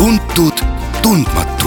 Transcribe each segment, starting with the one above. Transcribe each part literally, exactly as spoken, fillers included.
tuntud tundmatu.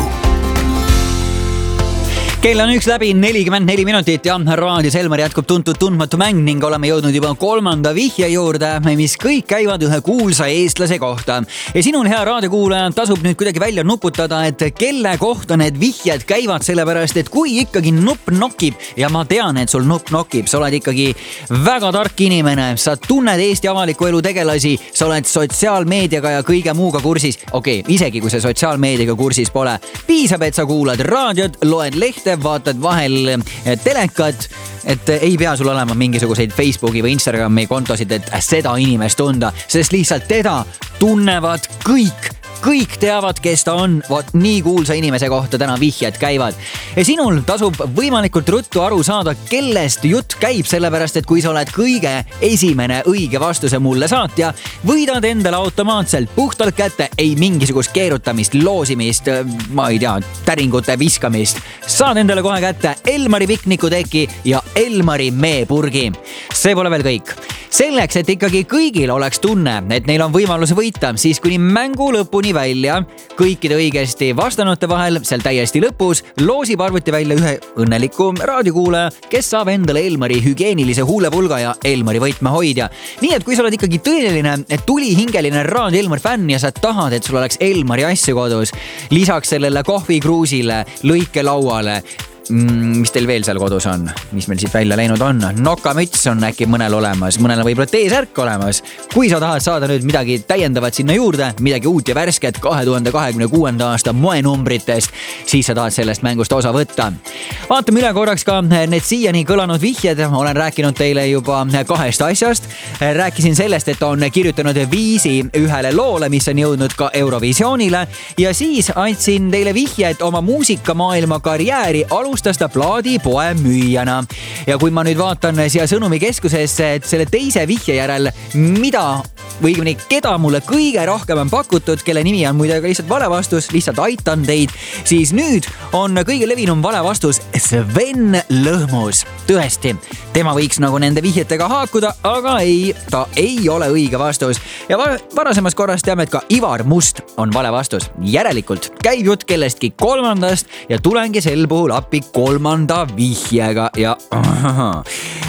Kell on üks läbi nelikümmend neli minutit ja raadios Elmar jätkub tuntud tundmatu mäng ning oleme jõudnud juba kolmanda vihje juurde, mis kõik käivad ühe kuulsa eestlase kohta. Ja sinul, hea raadiokuulaja, tasub nüüd kuidagi välja nuputada, et kelle kohta need vihjed käivad, sellepärast et kui ikkagi nupp nokib ja ma tean, et sul nupp nokib, sa oled ikkagi väga tark inimene, sa tunned Eesti avaliku elu tegelasi, sa oled sotsiaalmeediaga ja kõige muuga kursis. Okei, okay, isegi kui sa sotsiaalmeediaga kursis pole, piisab, et sa kuulad raadiot, loed lehte, vaatad vahel telekat, et ei pea sul olema mingisuguseid Facebooki või Instagrami kontosid, et seda inimest tunda, sest lihtsalt teda tunnevad kõik. Kõik teavad, kes ta on. Vot nii kuulsa inimese kohta täna vihjed käivad. Ja sinul tasub võimalikult ruttu aru saada, kellest jutt käib, sellepärast et kui sa oled kõige esimene õige vastuse mulle saatja, võidad endale automaatselt puhtalt kätte, ei mingisugust keerutamist, loosimist, ma ei tea, täringute viskamist. Saad endale kohe kätte Elmari piknikuteki ja Elmari meepurgi. See pole veel kõik. Selleks, et ikkagi kõigil oleks tunne, et neil on võimalus võita, siis kuni mängu lõpuni välja, kõikide õigesti vastanute vahel, seal täiesti lõpus, loosib arvuti välja ühe õnneliku raadiokuulaja, kes saab endale Elmari hügieenilise huulepulga ja Elmari võtmehoidja. Nii et kui sa oled ikkagi tõeline, tulihingeline raadio Elmar fänn ja sa tahad, et sul oleks Elmari asju kodus, lisaks sellele kohvikruusile, lõikelauale, Mm, mis teil veel seal kodus on? Mis meil siit välja läinud on? Nokamüts on äkki mõnel olemas, mõnel on võib-olla T-särk olemas. Kui sa tahad saada nüüd midagi täiendavat sinna juurde, midagi uut ja värsket kahe tuhande kahekümne kuuenda aasta moenumbritest, siis sa tahad sellest mängust osa võtta. Vaatame üle korraks ka need siiani kõlanud vihjed. Olen rääkinud teile juba kahest asjast. Rääkisin sellest, et on kirjutanud viisi ühele loole, mis on jõudnud ka Eurovisioonile. Ja siis andsin teile vihje, et oma muusikamaailma karjääri alustas alustas ta plaadipoe müüjana. Ja kui ma nüüd vaatan siia sõnumikeskusesse, et selle teise vihje järel, mida või õigemini keda mulle kõige rohkem on pakutud, kelle nimi on muide ka lihtsalt vale vastus, lihtsalt aitan teid, siis nüüd on kõige levinum vale vastus Sven Lõhmus. Tõesti, tema võiks nagu nende vihjetega haakuda, aga ei, ta ei ole õige vastus. Ja varasemas korras teame, et ka Ivar Must on vale vastus. Järelikult käib jutt kellestki kolmandast ja tulengi sel puhul appi kolmanda vihjega ja aha.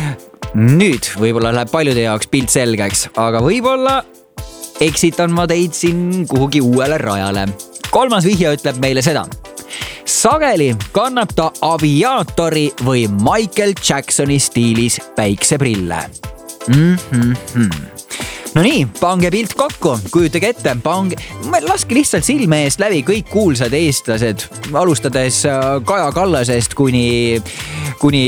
Nüüd võib-olla läheb paljude jaoks pilt selgeks, aga võib-olla eksitan ma teid siin kuhugi uuele rajale. Kolmas vihje ütleb meile seda. Sageli kannab ta aviaatori või Michael Jacksoni stiilis päikseprille. Mm-hmm. No nii, pange pilt kokku, kujutage ette, pange, laske lihtsalt silme eest läbi kõik kuulsad eestlased, alustades Kaja Kallasest kuni, kuni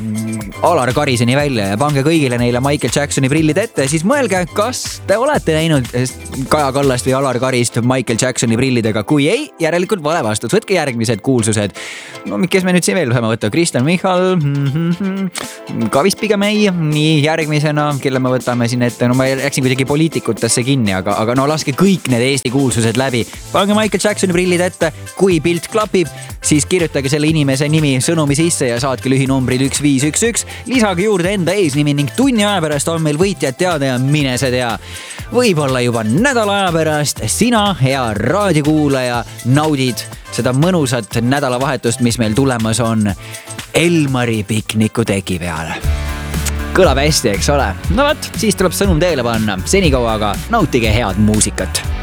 Alar Kariseni välja ja pange kõigile neile Michael Jacksoni prillid ette, siis mõelge, kas te olete näinud Kaja Kallast või Alar Karist Michael Jacksoni prillidega. Kui ei, järelikult vale vastus. Võtke järgmised kuulsused. No, kes me nüüd siin veel võime võtta? Kristen Michal, mm-hmm. ka vist pigem ei. Nii, järgmisena, kelle me võtame siin ette. No ma läksin kuidagi poliitikutesse kinni, aga, aga no laske kõik need Eesti kuulsused läbi. Pange Michael Jacksoni prillid ette. Kui pilt klapib, siis kirjutage selle inimese nimi sõnumi sisse ja saatke lühinumbrid üks viis üks üks. Lisage juurde enda eesnimi ning tunni aja pärast on meil võitjad teada ja mine see tea. Võib-olla juba nädala aja pärast sina, hea raadiokuulaja, naudid seda mõnusat nädalavahetust, mis meil tulemas on Elmari piknikuteki peal. Kõlab hästi, eks ole? No võt, siis tuleb sõnum teele panna. Senikaua aga nautige head muusikat.